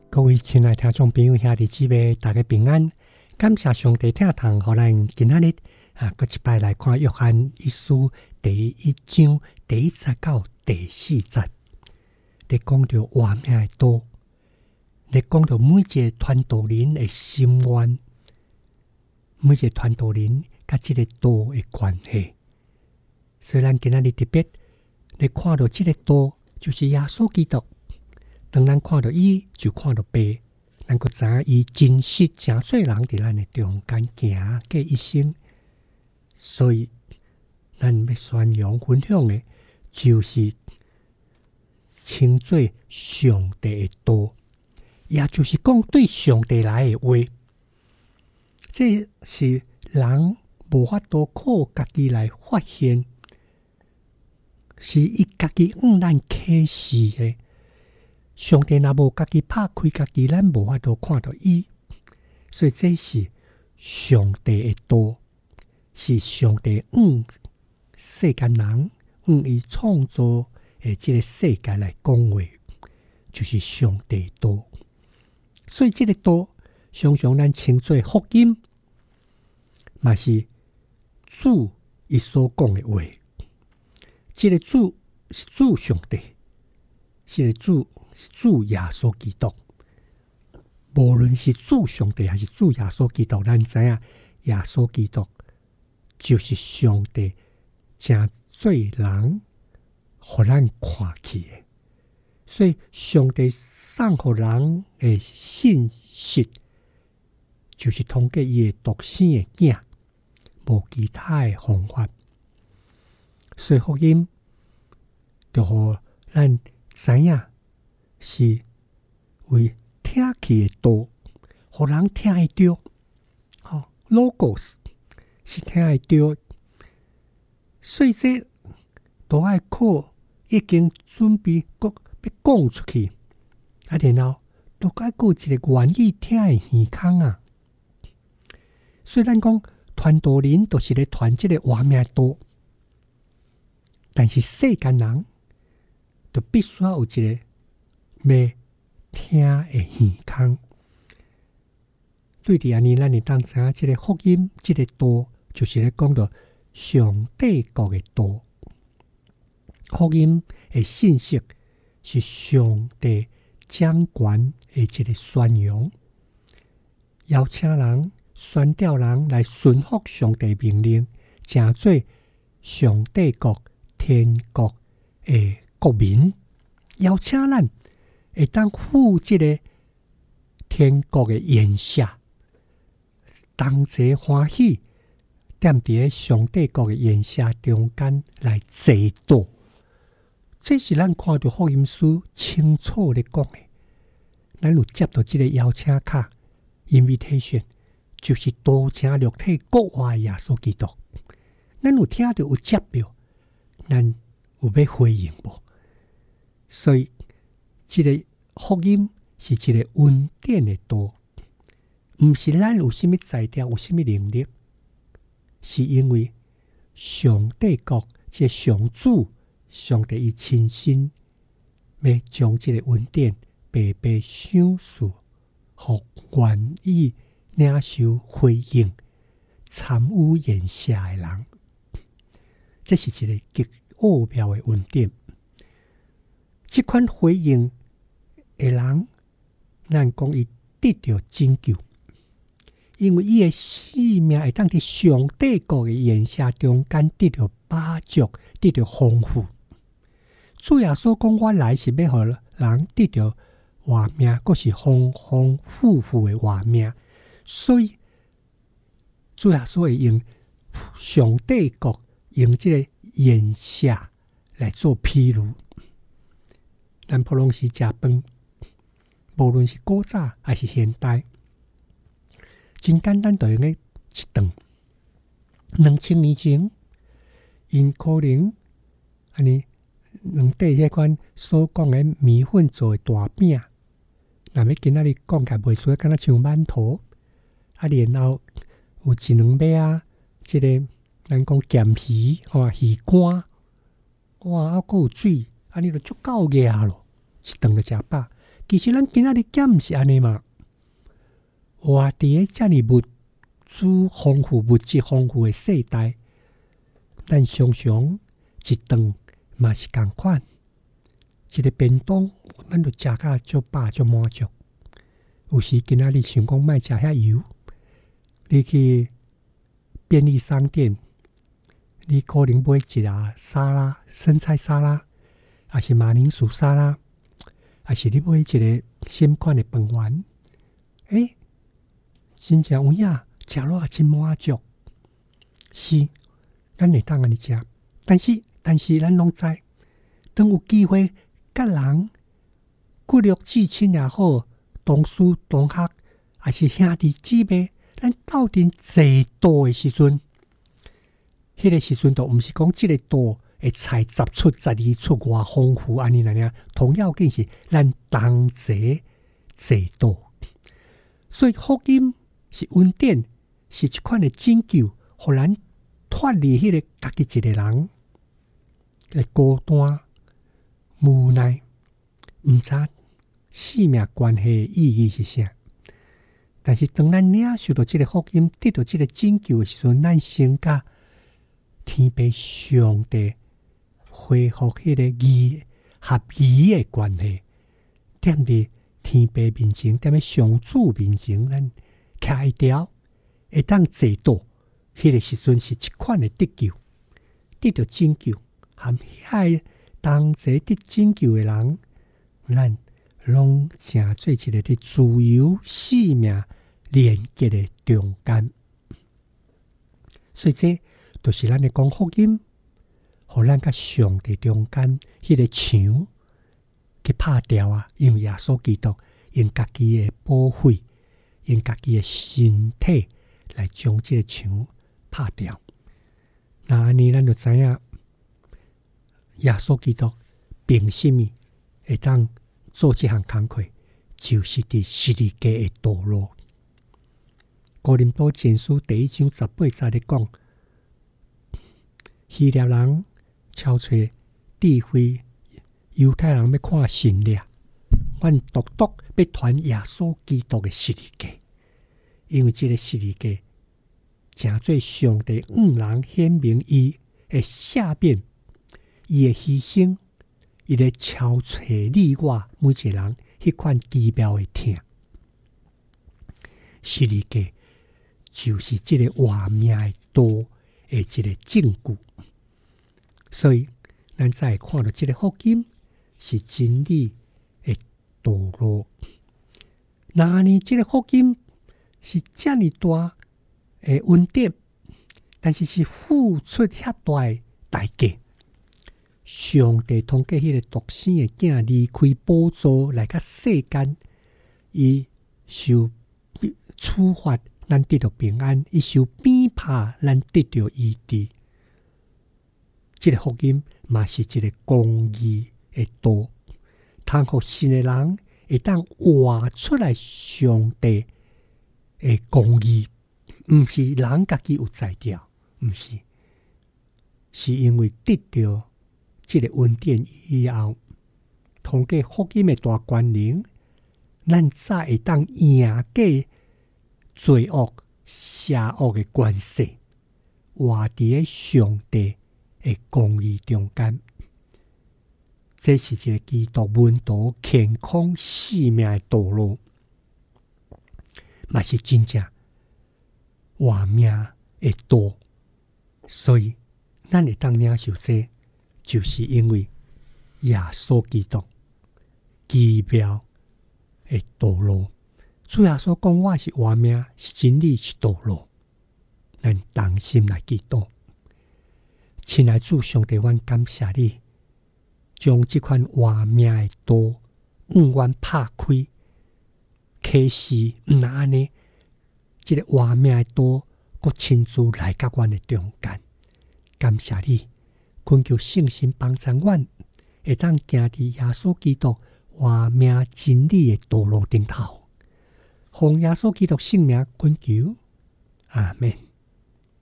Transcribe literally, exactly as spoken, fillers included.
各位亲爱听众朋友、兄弟姊妹，大家平安！感谢上帝听堂，互咱今仔日啊，搁一摆来看约翰一书第一章第一节到第四节，伫讲到活命的道，伫讲到每一个传道人的心愿，每一个传道人甲即个道的关系。所以咱今仔日特别咧看到即个道，就是耶稣基督。当咱看到伊，就看到爸，咱个知影伊真实诚侪人伫咱的中间行过一生，所以咱要宣扬分享的，就是称作上帝的道，也就是讲对上帝来的话，这是人无法度靠家己来发现，是伊家己向咱启示的。上帝若无家己拍开家己，咱无法度看到伊，所以这是上帝的道，是上帝向世间人、向伊创造的这个世界来讲话，就是上帝的道。所以这个道，常常咱称作福音，嘛是主伊所讲的话。这个主是主上帝，是个主。是主耶稣基督，无论是主上帝还是主耶稣基督，咱知影耶稣基督就是上帝正做人，互咱看起的。所以上帝送互人的信息，就是通过伊的独生的囝，无其他的方法。所以福音就互咱知影。是为听起的道，互人听会着。好、哦、，logos 是听会着，所以这都爱靠已经准备要要讲出去，啊，然后都爱过一个愿意听的耳孔啊。所以咱讲传道人都是咧传这个活命的道，但是世间人就必须要有一个。要听的耳孔，对伫安尼，咱会当知影，即个福音，即个道，就是咧讲到上帝国的道。福音的信息是上帝掌权的一个宣扬，邀请人、宣召人来顺服上帝命令，成做上帝国、天国的国民，邀请咱。会当负这个天国的宴席，同齐欢喜，踮伫上帝国的宴席中间来坐道。这是咱看到福音书清楚咧讲的。咱有接到这个邀请卡 invitation， 就是道成肉体国外耶稣基督。咱有听到有接到，咱有要回应无？所以这个。福音是一个恩典的道，毋是咱有啥物才调，有啥物能力，是因为上帝国这上主，上帝伊亲身要将这个恩典白白赏赐，互愿意领受回应、参与宴席的人。这是一个极奥妙的恩典。这款回应。的人，咱讲伊得到拯救，因为伊的性命会当伫上帝国的宴席中间得到饱足，得到丰富。主耶稣讲，我来是要互人得到活命，佫是丰丰富富的活命。所以，主耶稣会用上帝国用这个宴席来做譬如。咱普通时食饭。无论是古早还是现代，真简单，就用个一顿。两千年前，因可能安尼两底迄款所讲的米粉做的大饼，那要今仔日讲起来袂出，敢若像馒头，啊，然后有一两尾啊，即、这个咱讲咸鱼吼鱼干，哇，啊，佫有水，安尼就足够个咯，一顿就食饱。 其实咱今仔日讲毋是安尼嘛。活伫个遮尔物资丰富、物质丰富的世代，咱常常一顿嘛是共款，一个便当咱就食甲足饱足满足。有时今仔日想讲莫食遐油，你去便利商店，你可能买一啊沙拉、生菜沙拉，还是马铃薯沙拉，还是你买一个新款的饭圆，诶，真正有影，食落也真满足。是，咱会当安尼食，但是但是咱拢知，当有机会甲人骨肉至亲也好，同事同学，还是兄弟姊妹，咱斗阵坐桌的时阵，迄个时阵都毋是讲即个桌的菜十出十二出偌丰富安尼尔，同样紧是咱同齐坐桌。所以福音是恩典，是一款的拯救，互咱脱离迄个家己一个人的孤单、无奈，毋知生命关系的意义是啥。但是当咱领受到这个福音，得到这个拯救的时阵，咱先甲天父上帝恢复迄个义合义的关系，踮伫天父面前，踮伫上主面前，咱徛一条，会当坐倒。迄个时阵是一款的得救，得到拯救，含遐同齐得拯救的人，咱拢成做一个伫自由生命连结的中间。所以这就是咱的讲福音，互咱甲上帝中间迄个墙去拍掉啊！因为耶稣基督用家己的宝血，用家己的身体来将这个墙拍掉。那安尼咱就知影，耶稣基督凭什么会当做这项工课，就是伫十字架的道路。哥林多前书第一章十八节咧讲，希腊人超找智慧，犹太人要看神力，阮独独要传耶稣基督的十字架，因为这个十字架成做上帝五人显明伊的下变，伊的牺牲，伊咧超找你我每一个人迄款奇妙的疼。十字架就是这个活命的道的一个证据，所以咱才会看到这个福音是真理的道路。那呢，这个福音是这么大的恩典，但是是付出遐大的代价。上帝通过迄个独生的囝离开宝座来到世间，伊受处罚，咱得到平安；伊受鞭挞，咱得到医治。这个福音嘛是一个公义的道，通互信的人会当活出来上帝的公义，毋是人家己有才调，毋是，是因为得到这个恩典以后，通过福音的大权能，咱才会当赢过罪恶、邪恶的关系，活伫个上帝的公义中间。这是一个基督门徒健康生命的道路，嘛是真正活命的道。所以，咱会当领受这，就是因为耶稣基督奇妙的道路。主耶稣讲：“我是活命，是真理，是道路。”咱同心来祈祷。亲爱主上帝，阮感谢你，将这款活命的道向阮拍开。可是毋那安尼，这个活命的道，佫亲自来到阮的中间。感谢你，恳求圣神帮助阮，会当行伫耶稣基督活命真理的道路顶头。奉耶稣基督圣名恳求，阿们。